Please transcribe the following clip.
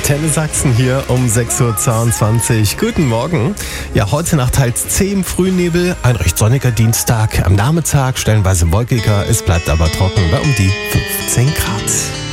Antenne Sachsen hier um 6.22 Uhr. Guten Morgen. Ja, heute Nacht teils 10 Frühnebel, ein recht sonniger Dienstag. Am Nachmittag stellenweise wolkiger, es bleibt aber trocken bei um die 15 Grad.